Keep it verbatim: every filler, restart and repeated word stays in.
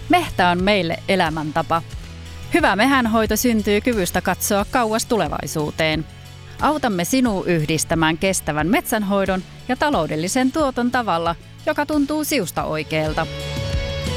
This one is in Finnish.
Mehtä on meille elämäntapa. Hyvä mehänhoito syntyy kyvystä katsoa kauas tulevaisuuteen. Autamme sinua yhdistämään kestävän metsänhoidon ja taloudellisen tuoton tavalla, joka tuntuu siusta oikealta.